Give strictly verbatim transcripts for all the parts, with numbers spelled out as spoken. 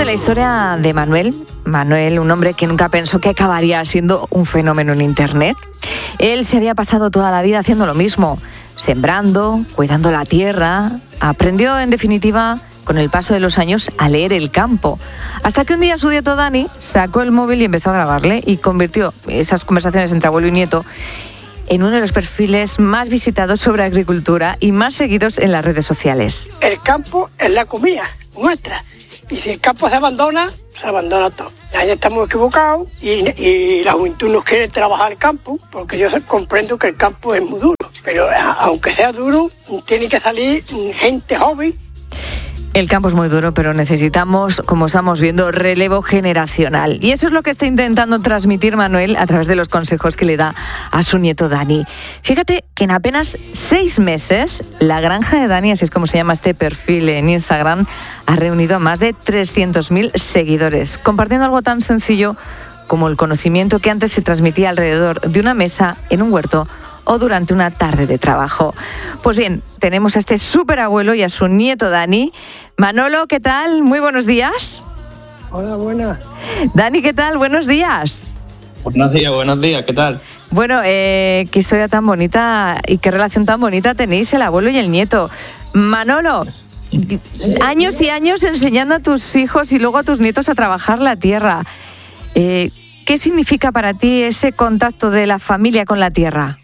la historia de Manuel. Manuel, un hombre que nunca pensó que acabaría siendo un fenómeno en Internet. Él se había pasado toda la vida haciendo lo mismo, sembrando, cuidando la tierra. Aprendió, en definitiva, con el paso de los años, a leer el campo. Hasta que un día su nieto Dani sacó el móvil y empezó a grabarle y convirtió esas conversaciones entre abuelo y nieto en uno de los perfiles más visitados sobre agricultura y más seguidos en las redes sociales. El campo es la comida nuestra. Y si el campo se abandona, se abandona todo. Ya estamos equivocados y, y la juventud no quiere trabajar el campo, porque yo comprendo que el campo es muy duro. Pero aunque sea duro, tiene que salir gente joven. El campo es muy duro, pero necesitamos, como estamos viendo, relevo generacional. Y eso es lo que está intentando transmitir Manuel a través de los consejos que le da a su nieto Dani. Fíjate que en apenas seis meses, la granja de Dani, así es como se llama este perfil en Instagram, ha reunido a más de trescientos mil seguidores, compartiendo algo tan sencillo como el conocimiento que antes se transmitía alrededor de una mesa en un huerto o durante una tarde de trabajo. Pues bien, tenemos a este superabuelo y a su nieto Dani. Manolo, ¿qué tal? Muy buenos días. Hola, buenas. Dani, ¿qué tal? Buenos días. Buenos días, buenos días, ¿qué tal? Bueno, eh, qué historia tan bonita y qué relación tan bonita tenéis el abuelo y el nieto. Manolo, años y años enseñando a tus hijos y luego a tus nietos a trabajar la tierra. Eh, ¿Qué significa para ti ese contacto de la familia con la tierra?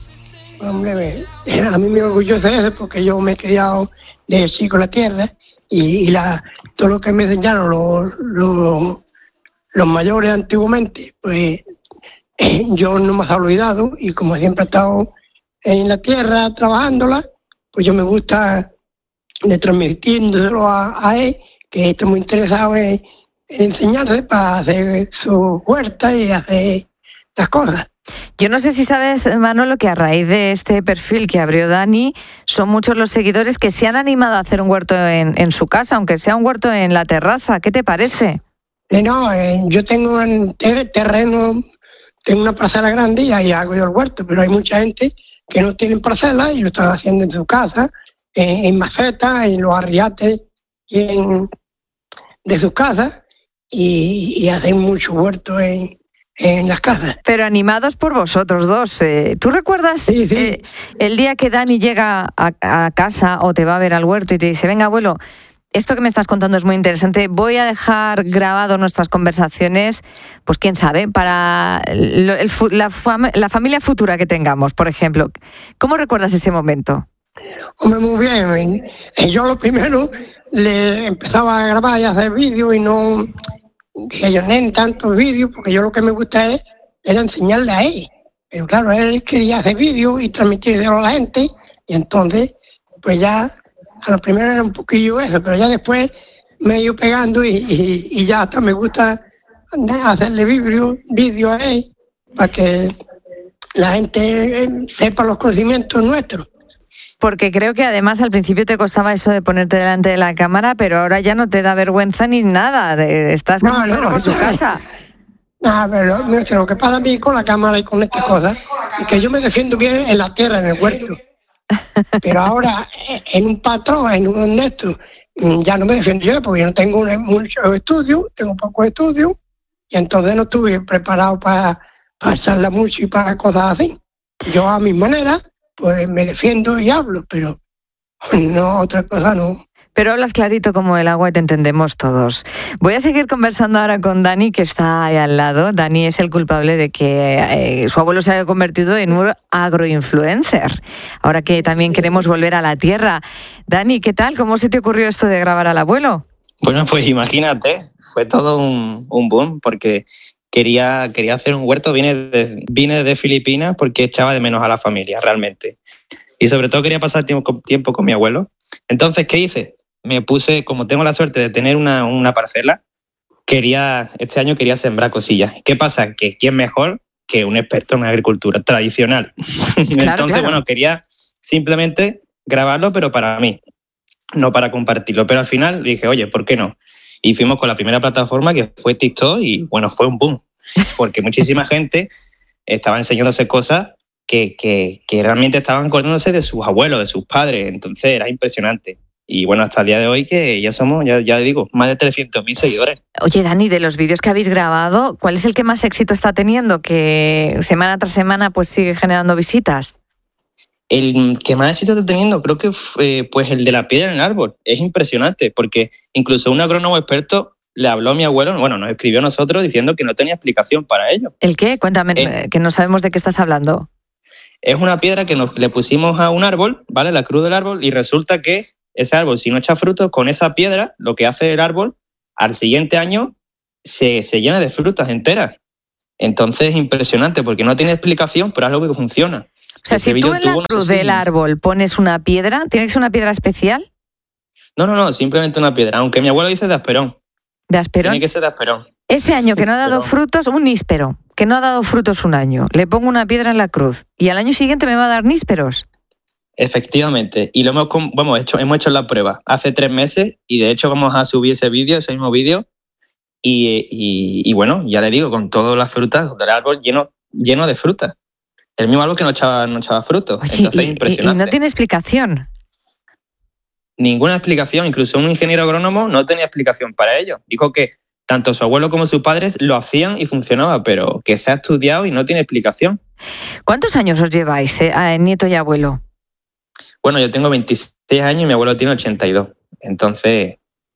Hombre, a mí me orgullece eso porque yo me he criado de chico en la tierra y, y la, todo lo que me enseñaron los, los, los mayores antiguamente, pues eh, yo no me he olvidado y como siempre he estado en la tierra trabajándola, pues yo me gusta de transmitiéndoselo a, a él, que está muy interesado en, en enseñarse para hacer su huerta y hacer las cosas. Yo no sé si sabes, Manolo, que a raíz de este perfil que abrió Dani, son muchos los seguidores que se han animado a hacer un huerto en, en su casa, aunque sea un huerto en la terraza. ¿Qué te parece? Eh, no, eh, yo tengo un ter- terreno, tengo una parcela grande y ahí hago yo el huerto, pero hay mucha gente que no tienen parcela y lo están haciendo en su casa, eh, en macetas, en los arriates y en, de sus casas y, y hacen mucho huerto en... en las casas. Pero animados por vosotros dos. Eh, ¿Tú recuerdas sí, sí. Eh, el día que Dani llega a, a casa o te va a ver al huerto y te dice, venga, abuelo, esto que me estás contando es muy interesante, voy a dejar grabado nuestras conversaciones, pues quién sabe, para el, el, la, fam- la familia futura que tengamos, por ejemplo? ¿Cómo recuerdas ese momento? Hombre, muy bien. Yo lo primero le empezaba a grabar y a hacer vídeos y no... que yo no en tantos vídeos, porque yo lo que me gusta es era enseñarle a él. Pero claro, él quería hacer vídeos y transmitirlo a la gente, y entonces, pues ya, a lo primero era un poquillo eso, pero ya después me he ido pegando y, y, y ya hasta me gusta hacerle vídeos vídeo a él, para que la gente sepa los conocimientos nuestros. Porque creo que además al principio te costaba eso de ponerte delante de la cámara, pero ahora ya no te da vergüenza ni nada, de, estás no, como no, por su no, casa. No, pero lo, lo que pasa a mí con la cámara y con estas cosas es que yo me defiendo bien en la tierra, en el huerto. Pero ahora, en un patrón, en un honesto, ya no me defiendo yo porque yo no tengo muchos estudios, tengo pocos estudios, y entonces no estuve preparado para, para hacerla mucho y para cosas así. Yo a mi manera, pues me defiendo y hablo, pero no, otra cosa no. Pero hablas clarito como el agua y te entendemos todos. Voy a seguir conversando ahora con Dani, que está ahí al lado. Dani es el culpable de que eh, su abuelo se haya convertido en un agroinfluencer. Ahora que también queremos volver a la tierra. Dani, ¿qué tal? ¿Cómo se te ocurrió esto de grabar al abuelo? Bueno, pues imagínate, fue todo un, un boom, porque quería, quería hacer un huerto, vine de, vine de Filipinas porque echaba de menos a la familia, realmente. Y sobre todo quería pasar tiempo, tiempo con mi abuelo. Entonces, ¿qué hice? Me puse, como tengo la suerte de tener una, una parcela, quería este año quería sembrar cosillas. ¿Qué pasa? Que quién mejor que un experto en agricultura tradicional. Claro, Entonces, claro. bueno, quería simplemente grabarlo, pero para mí, no para compartirlo. Pero al final dije, oye, ¿por qué no? Y fuimos con la primera plataforma, que fue TikTok, y bueno, fue un boom. Porque muchísima gente estaba enseñándose cosas que, que, que realmente estaban acordándose de sus abuelos, de sus padres. Entonces era impresionante. Y bueno, hasta el día de hoy que ya somos, ya, ya digo, más de trescientos mil seguidores. Oye, Dani, de los vídeos que habéis grabado, ¿cuál es el que más éxito está teniendo? Que semana tras semana pues sigue generando visitas. El que más éxito está teniendo creo que fue pues el de la piedra en el árbol. Es impresionante porque incluso un agrónomo experto le habló a mi abuelo, bueno, nos escribió a nosotros diciendo que no tenía explicación para ello. ¿El qué? Cuéntame, Eh, que no sabemos de qué estás hablando. Es una piedra que nos, le pusimos a un árbol, ¿vale? La cruz del árbol, y resulta que ese árbol, si no echa frutos, con esa piedra, lo que hace el árbol, al siguiente año se, se llena de frutas enteras. Entonces es impresionante porque no tiene explicación, pero es algo que funciona. O sea, Ese si tú vídeo en la tuvo, no cruz sé si- del árbol pones una piedra, ¿tiene que ser una piedra especial? No, no, no, simplemente una piedra. Aunque mi abuelo dice de asperón. De asperón. Tiene que ser de asperón. Ese año que no ha dado Pero- frutos, un níspero, que no ha dado frutos un año, le pongo una piedra en la cruz y al año siguiente me va a dar nísperos. Efectivamente. Y lo hemos, com- bueno, hecho, hemos hecho la prueba hace tres meses y de hecho vamos a subir ese vídeo, ese mismo vídeo. Y, y, y bueno, ya le digo, con todas las frutas del árbol lleno, lleno de frutas. El mismo árbol que no echaba, no echaba frutos. Oye, Entonces y, es y- impresionante. y no tiene explicación. Ninguna explicación. Incluso un ingeniero agrónomo no tenía explicación para ello. Dijo que tanto su abuelo como sus padres lo hacían y funcionaba, pero que se ha estudiado y no tiene explicación. ¿Cuántos años os lleváis, eh, a nieto y abuelo? Bueno, yo tengo veintiséis años y mi abuelo tiene ochenta y dos. Entonces,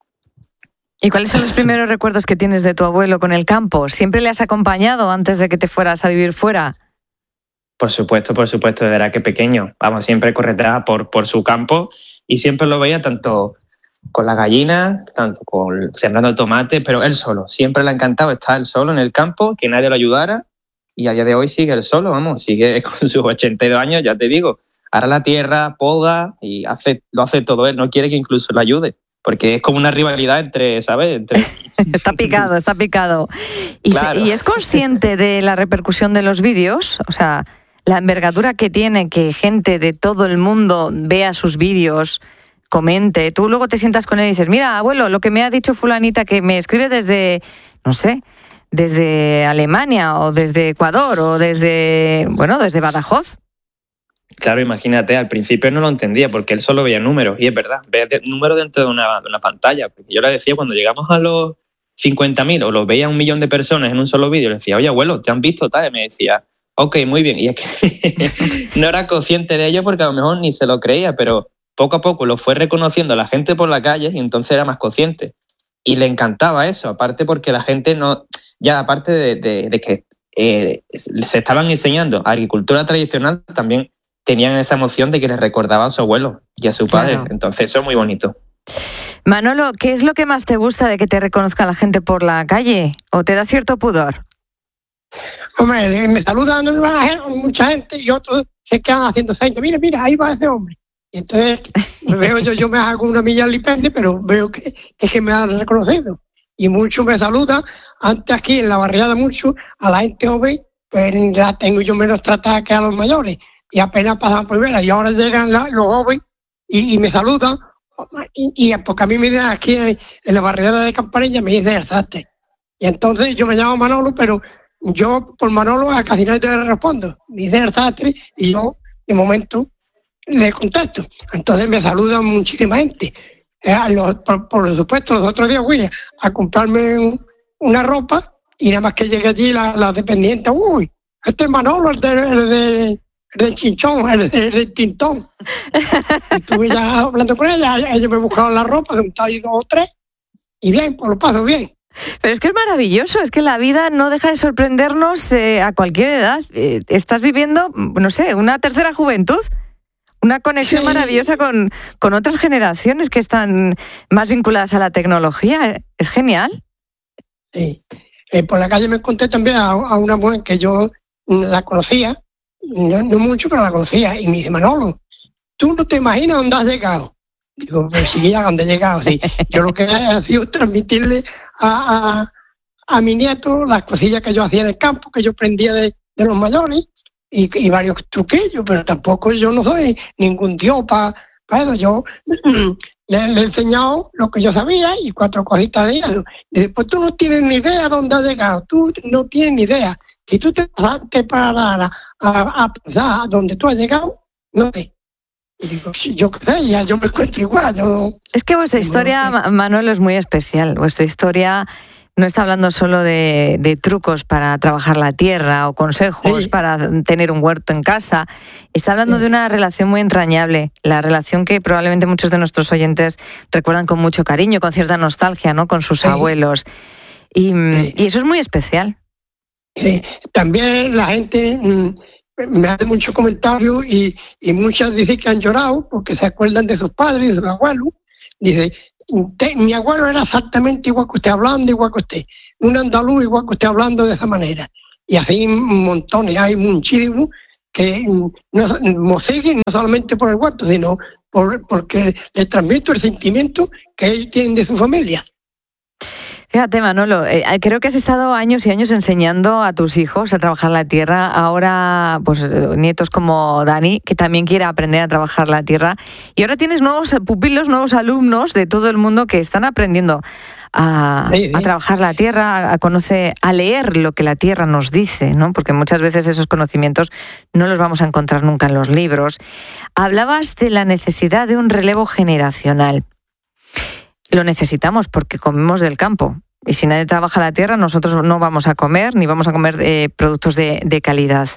¿Y cuáles son los primeros recuerdos que tienes de tu abuelo con el campo? ¿Siempre le has acompañado antes de que te fueras a vivir fuera? por supuesto, por supuesto, desde era que pequeño. Vamos, siempre correteaba por, por su campo y siempre lo veía tanto con las gallinas, tanto con sembrando tomate, pero él solo. Siempre le ha encantado estar él solo en el campo, que nadie lo ayudara, y a día de hoy sigue él solo, vamos, sigue con sus ochenta y dos años, ya te digo. Ahora la tierra, poda y hace, lo hace todo él, no quiere que incluso le ayude, porque es como una rivalidad entre, ¿sabes? Entre... Está picado, está picado. ¿Y, Claro. se- ¿Y es consciente de la repercusión de los vídeos? O sea, la envergadura que tiene que gente de todo el mundo vea sus vídeos, comente. Tú luego te sientas con él y dices, mira, abuelo, lo que me ha dicho fulanita que me escribe desde, no sé, desde Alemania o desde Ecuador o desde, bueno, desde Badajoz. Claro, imagínate, al principio no lo entendía porque él solo veía números, y es verdad, ve de- números dentro de una, de una pantalla. Porque yo le decía, cuando llegamos a los cincuenta mil o los veía un millón de personas en un solo vídeo, le decía, oye, abuelo, ¿te han visto tal? Y me decía, ok, muy bien. Y es que no era consciente de ello porque a lo mejor ni se lo creía, pero poco a poco lo fue reconociendo la gente por la calle y entonces era más consciente. Y le encantaba eso, aparte porque la gente no, ya aparte de, de, de que eh, se estaban enseñando agricultura tradicional, también tenían esa emoción de que les recordaba a su abuelo y a su padre. Claro. Entonces eso es muy bonito. Manolo, ¿qué es lo que más te gusta de que te reconozca la gente por la calle? ¿O te da cierto pudor? Hombre, me saludan mucha gente y otros se quedan haciendo señas. Mira, mira, ahí va ese hombre. Y entonces me veo yo, yo me hago una milla al lipende, pero veo que, que es que me han reconocido. Y muchos me saludan. Antes aquí en la barriada, mucho a la gente joven, pues ya tengo yo menos tratada que a los mayores. Y apenas pasan por ver. Y ahora llegan la- los jóvenes y, y me saludan. Y, y porque a mí me dicen aquí en, en la barriada de Campanilla, me dicen el sastre. Y entonces yo me llamo Manolo, pero yo por Manolo a casi nadie le respondo. Me dice el sastre y yo de momento le contesto. Entonces me saludan muchísima gente. Eh, los- por, por supuesto, los otros días fui a comprarme un- una ropa y nada más que llegué allí la, la dependiente, uy, este es Manolo, el, de, el, de, el del chinchón, el, de- el del tintón. Y estuve ya hablando con ella, ellos me buscaron la ropa, de un tallo dos o tres, y bien, pues lo paso bien. Pero es que es maravilloso, es que la vida no deja de sorprendernos eh, a cualquier edad. Eh, estás viviendo, no sé, una tercera juventud, una conexión Sí. maravillosa con, con otras generaciones que están más vinculadas a la tecnología. Es genial. Sí. Eh, por la calle me encontré también a, a una mujer que yo mm, la conocía, no, no mucho, pero la conocía, y me dice, Manolo, tú no te imaginas dónde has llegado. Digo, pero sí, a dónde he llegado. Sí. Yo lo que he sido transmitirle a, a, a mi nieto las cosillas que yo hacía en el campo, que yo aprendía de, de los mayores, y, y varios truquillos, pero tampoco yo no soy ningún dios para pa eso. Yo le, le he enseñado lo que yo sabía y cuatro cositas de eso. Y después tú no tienes ni idea dónde has llegado, tú no tienes ni idea. Si tú te, te pararas a, a, a pensar dónde tú has llegado, no sé. Y digo, sí, yo qué sé, ya yo me encuentro igual. Yo, es que vuestra historia, no, Manolo, es muy especial. Vuestra historia no está hablando solo de, de trucos para trabajar la tierra o consejos sí. para tener un huerto en casa. Está hablando sí. de una relación muy entrañable, la relación que probablemente muchos de nuestros oyentes recuerdan con mucho cariño, con cierta nostalgia, ¿no? Con sus sí. abuelos. Y, sí. y eso es muy especial. Sí. También la gente mmm, me hace muchos comentarios y, y muchas dicen que han llorado porque se acuerdan de sus padres, de sus abuelos. Dice, mi abuelo era exactamente igual que usted hablando, igual que usted. Un andaluz igual que usted hablando de esa manera. Y así montones, hay muchísimos que no, me siguen no solamente por el huerto, sino por, porque les transmito el sentimiento que ellos tienen de su familia. Fíjate, Manolo, eh, creo que has estado años y años enseñando a tus hijos a trabajar la tierra. Ahora, pues nietos como Dani, que también quiere aprender a trabajar la tierra. Y ahora tienes nuevos pupilos, nuevos alumnos de todo el mundo que están aprendiendo a, sí, sí. a trabajar la tierra, a conocer, a leer lo que la tierra nos dice, ¿no? Porque muchas veces esos conocimientos no los vamos a encontrar nunca en los libros. Hablabas de la necesidad de un relevo generacional. Lo necesitamos porque comemos del campo. Y si nadie trabaja la tierra, nosotros no vamos a comer, ni vamos a comer eh, productos de, de calidad.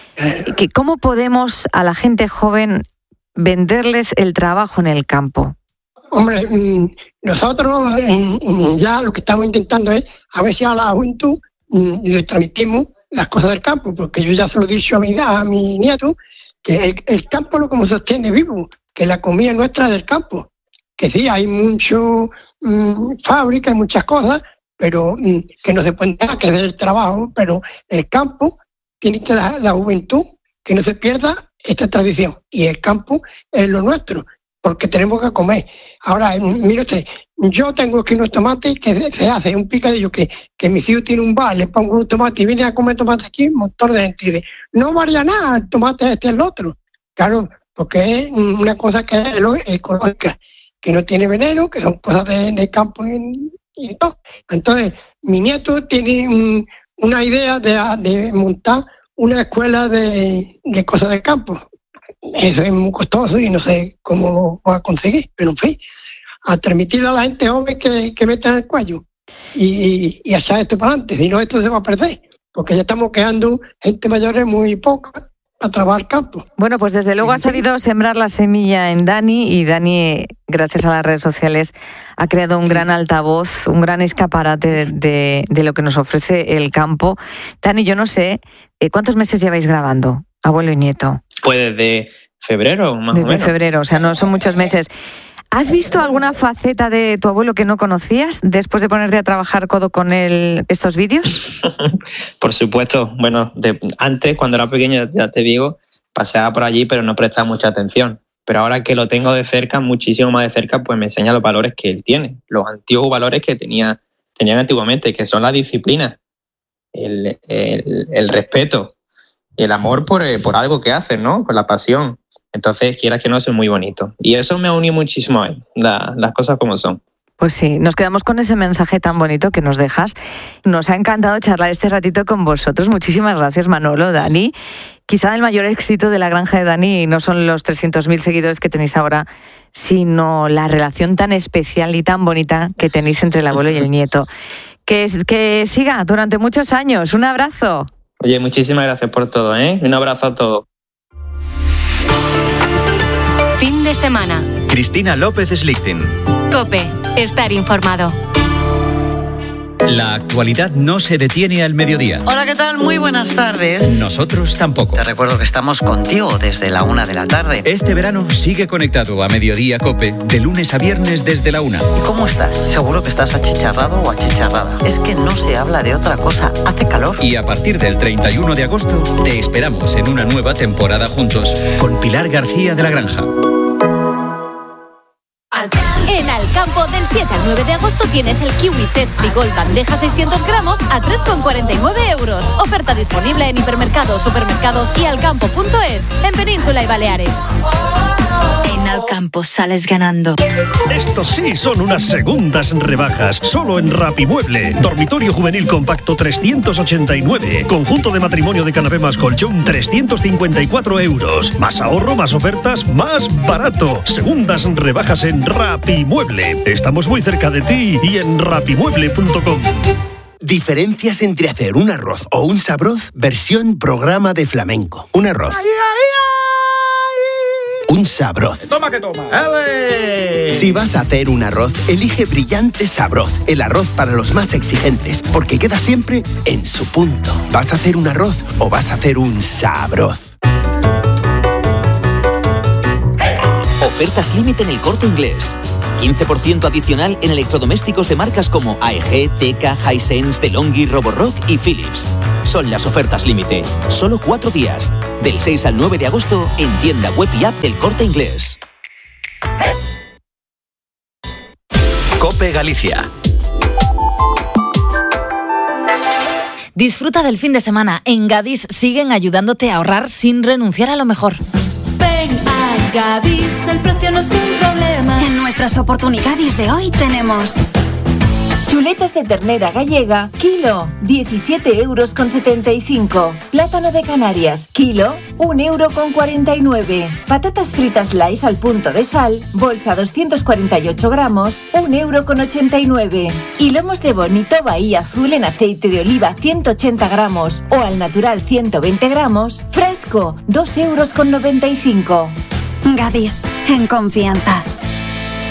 ¿Cómo podemos a la gente joven venderles el trabajo en el campo? Hombre, nosotros ya lo que estamos intentando es a ver si a la juventud le transmitimos las cosas del campo, porque yo ya se lo he dicho a mi, a mi nieto, que el, el campo es lo que nos sostiene vivo, que la comida nuestra es del campo. Que sí, hay mucho mmm, fábrica, hay muchas cosas, pero mmm, que no se puede dejar que es el trabajo, pero el campo tiene que la, la juventud que no se pierda esta tradición. Y el campo es lo nuestro, porque tenemos que comer. Ahora, mire usted, yo tengo aquí unos tomates que se hace un picadillo que, que mi tío tiene un bar, le pongo un tomate y viene a comer tomate aquí, un montón de gente dice, no varía nada, el tomate este es el otro. Claro, porque es una cosa que es ecológica, que no tiene veneno, que son cosas de, de campo y, y todo. Entonces, mi nieto tiene un, una idea de, de montar una escuela de, de cosas de campo. Eso es muy costoso y no sé cómo lo voy a conseguir, pero en fin, a transmitirle a la gente joven que, que meta el cuello y, y echar esto para adelante, si no esto se va a perder, porque ya estamos quedando gente mayor muy poca a trabajar campo. Bueno, pues desde luego ha sabido sembrar la semilla en Dani y Dani, gracias a las redes sociales, ha creado un gran altavoz, un gran escaparate de, de, de lo que nos ofrece el campo. Dani, yo no sé, ¿cuántos meses lleváis grabando, abuelo y nieto? Pues desde febrero, más desde o menos. Desde febrero, o sea, no son muchos meses. ¿Has visto alguna faceta de tu abuelo que no conocías después de ponerte a trabajar codo con él estos vídeos? Por supuesto. Bueno, de, antes, cuando era pequeño, ya te digo, paseaba por allí, pero no prestaba mucha atención. Pero ahora que lo tengo de cerca, muchísimo más de cerca, pues me enseña los valores que él tiene, los antiguos valores que tenía, tenían antiguamente, que son la disciplina, el, el, el respeto, el amor por, por algo que haces, ¿no? Por la pasión. Entonces, quieras que no, es muy bonito. Y eso me ha unido muchísimo a él, la, las cosas como son. Pues sí, nos quedamos con ese mensaje tan bonito que nos dejas. Nos ha encantado charlar este ratito con vosotros. Muchísimas gracias, Manolo, Dani. Quizá el mayor éxito de la granja de Dani no son los trescientos mil seguidores que tenéis ahora, sino la relación tan especial y tan bonita que tenéis entre el abuelo y el nieto. Que, que siga durante muchos años. Un abrazo. Oye, muchísimas gracias por todo, ¿eh? Un abrazo a todos. Fin de semana. Cristina López Slichting. COPE. Estar informado. La actualidad no se detiene al mediodía. Hola, ¿qué tal? Muy buenas tardes. Nosotros tampoco. Te recuerdo que estamos contigo desde la una de la tarde. Este verano sigue conectado a Mediodía COPE, de lunes a viernes desde la una. ¿Y cómo estás? Seguro que estás achicharrado o achicharrada. Es que no se habla de otra cosa. Hace calor. Y a partir del treinta y uno de agosto, te esperamos en una nueva temporada juntos, con Pilar García de la Granja. En Alcampo, del siete al nueve de agosto tienes el kiwi Zespri Gold bandeja seiscientos gramos a tres con cuarenta y nueve euros. Oferta disponible en hipermercados, supermercados y alcampo punto es en Península y Baleares. En al campo sales ganando. Estos sí son unas segundas rebajas, solo en Rapimueble. Dormitorio juvenil compacto trescientos ochenta y nueve. Conjunto de matrimonio de canapé más colchón trescientos cincuenta y cuatro euros. Más ahorro, más ofertas, más barato. Segundas rebajas en Rapimueble. Estamos muy cerca de ti y en rapimueble punto com. Diferencias entre hacer un arroz o un sabroz, versión programa de flamenco. Un arroz. Ay, ay, ay. Un sabroz. Toma que toma. ¡Ale! Si vas a hacer un arroz, elige Brillante Sabroz, el arroz para los más exigentes, porque queda siempre en su punto. ¿Vas a hacer un arroz o vas a hacer un sabroz? Ofertas límite en El Corte Inglés. quince por ciento adicional en electrodomésticos de marcas como A E G, Teka, Hisense, DeLonghi, Roborock y Philips. Son las ofertas límite. Solo cuatro días. Del seis al nueve de agosto en tienda web y app del Corte Inglés. COPE Galicia. Disfruta del fin de semana. En Gadis siguen ayudándote a ahorrar sin renunciar a lo mejor. Ven a Gadis, el precio no es un problema. En nuestras oportunidades de hoy tenemos chuletas de ternera gallega, kilo, diecisiete euros con setenta y cinco. Plátano de Canarias, kilo, un euro con cuarenta y nueve. Patatas fritas Lays al punto de sal, bolsa doscientos cuarenta y ocho gramos, un euro con ochenta y nueve. Y lomos de bonito Bahía Azul en aceite de oliva ciento ochenta gramos o al natural ciento veinte gramos, fresco, dos euros con noventa y cinco. Gadis, en confianza.